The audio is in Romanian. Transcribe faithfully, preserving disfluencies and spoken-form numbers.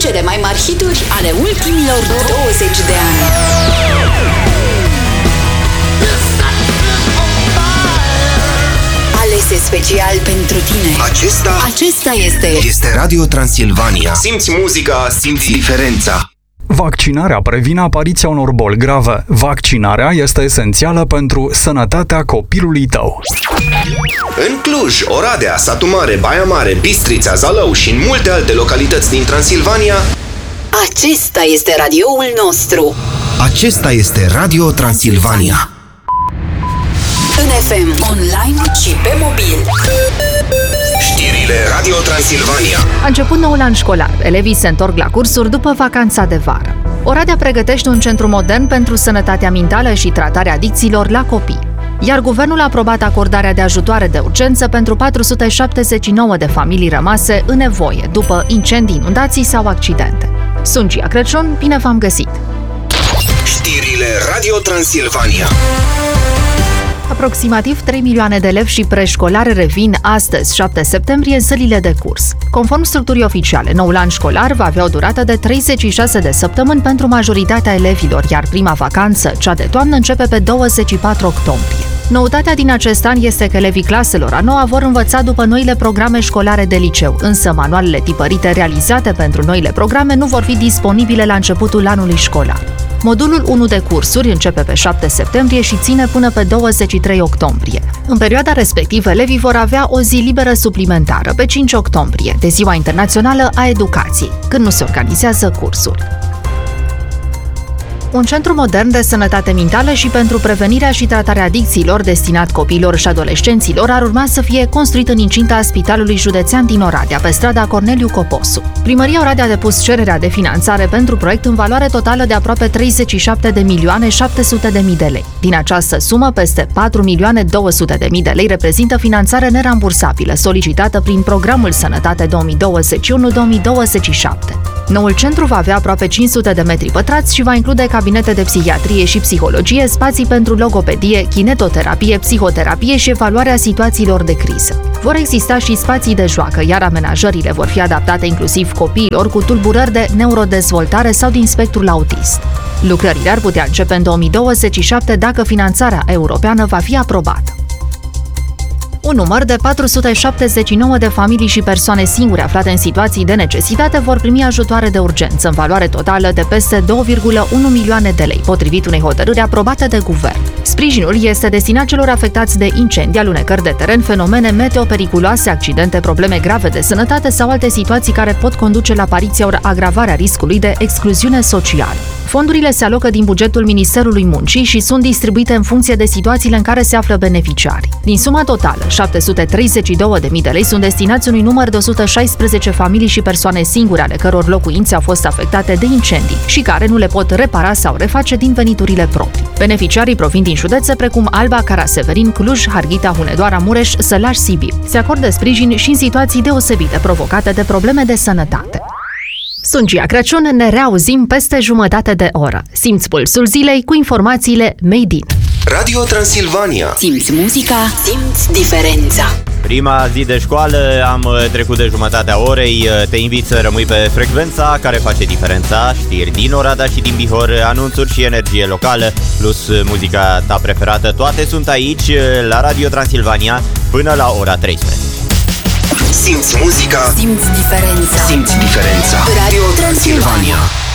Cele mai mari hituri ale ultimilor douăzeci de ani. Alese special pentru tine. Acesta Acesta este Este Radio Transilvania. Simți muzica, simți diferența. Vaccinarea previne apariția unor boli grave. Vaccinarea este esențială pentru sănătatea copilului tău. În Cluj, Oradea, Satu Mare, Baia Mare, Bistrița, Zalău și în multe alte localități din Transilvania, Acesta este radioul nostru. acesta este Radio Transilvania. În F M, online și pe mobil. Știrile Radio Transilvania. A început noul an școlar. Elevii se întorc la cursuri după vacanța de vară. Oradea pregătește un centru modern pentru sănătatea mentală și tratarea adicțiilor la copii. Iar guvernul a aprobat acordarea de ajutoare de urgență pentru patru sute șaptezeci și nouă de familii rămase în nevoie după incendii, inundații sau accidente. Sunt Gia Crăciun, bine v-am găsit! Știrile Radio Transilvania. Aproximativ trei milioane de elevi și preșcolari revin astăzi, șapte septembrie, în sălile de curs. Conform structurii oficiale, noul an școlar va avea o durată de treizeci și șase de săptămâni pentru majoritatea elevilor, iar prima vacanță, cea de toamnă, începe pe douăzeci și patru octombrie. Noutatea din acest an este că elevii claselor a noua vor învăța după noile programe școlare de liceu, însă manualele tipărite realizate pentru noile programe nu vor fi disponibile la începutul anului școlar. Modulul unu de cursuri începe pe șapte septembrie și ține până pe douăzeci și trei octombrie. În perioada respectivă, elevii vor avea o zi liberă suplimentară, pe cinci octombrie, de Ziua Internațională a Educației, când nu se organizează cursuri. Un centru modern de sănătate mentală și pentru prevenirea și tratarea adicțiilor destinat copiilor și adolescenților ar urma să fie construit în incinta Spitalului Județean din Oradea, pe strada Corneliu Coposu. Primăria Oradea a depus cererea de finanțare pentru proiect în valoare totală de aproape treizeci și șapte de milioane șapte sute de mii de lei. Din această sumă, peste patru milioane două sute de mii de lei reprezintă finanțare nerambursabilă, solicitată prin Programul Sănătate două mii douăzeci și unu două mii douăzeci și șapte. Noul centru va avea aproape cinci sute de metri pătrați și va include cabinete de psihiatrie și psihologie, spații pentru logopedie, kinetoterapie, psihoterapie și evaluarea situațiilor de criză. Vor exista și spații de joacă, iar amenajările vor fi adaptate inclusiv copiilor cu tulburări de neurodezvoltare sau din spectrul autist. Lucrările ar putea începe în două mii douăzeci și șapte dacă finanțarea europeană va fi aprobată. Un număr de patru sute șaptezeci și nouă de familii și persoane singure aflate în situații de necesitate vor primi ajutoare de urgență în valoare totală de peste două virgulă unu milioane de lei, potrivit unei hotărâri aprobate de guvern. Sprijinul este destinat celor afectați de incendii, alunecări de teren, fenomene meteo periculoase, accidente, probleme grave de sănătate sau alte situații care pot conduce la apariția ori agravarea riscului de excluziune socială. Fondurile se alocă din bugetul Ministerului Muncii și sunt distribuite în funcție de situațiile în care se află beneficiarii. Din suma totală, șapte sute treizeci și două de mii de lei sunt destinați unui număr de o sută șaisprezece familii și persoane singure ale căror locuințe au fost afectate de incendii și care nu le pot repara sau reface din veniturile proprii. Beneficiarii provin din județe precum Alba, Caraseverin, Cluj, Harghita, Hunedoara, Mureș, Sălaș, Sibiu. Se acordă sprijin și în situații deosebite provocate de probleme de sănătate. Sunt Gia Crăciun, ne reauzim peste jumătate de oră. Simți pulsul zilei cu informațiile Made in. Radio Transilvania. Simți muzica, simți diferența. Prima zi de școală, am trecut de jumătatea orei. Te invit să rămâi pe frecvența care face diferența. Știri din Oradea și din Bihor, anunțuri și energie locală, plus muzica ta preferată. Toate sunt aici, la Radio Transilvania, până la ora treisprezece. Simți muzica, Simți diferența. simți diferența. Radio Transilvania.